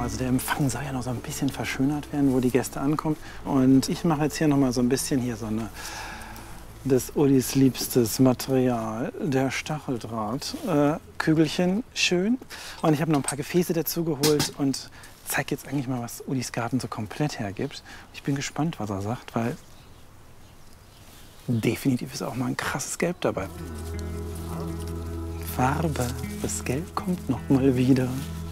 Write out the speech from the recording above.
Also der Empfang soll ja noch so ein bisschen verschönert werden, wo die Gäste ankommen. Und ich mache jetzt hier noch mal so ein bisschen hier so eine des Ulis liebstes Material, der Stacheldraht. Kügelchen schön. Und ich habe noch ein paar Gefäße dazu geholt und zeige jetzt eigentlich mal, was Ulis Garten so komplett hergibt. Ich bin gespannt, was er sagt, weil definitiv ist auch mal ein krasses Gelb dabei. Farbe, das Gelb kommt noch mal wieder.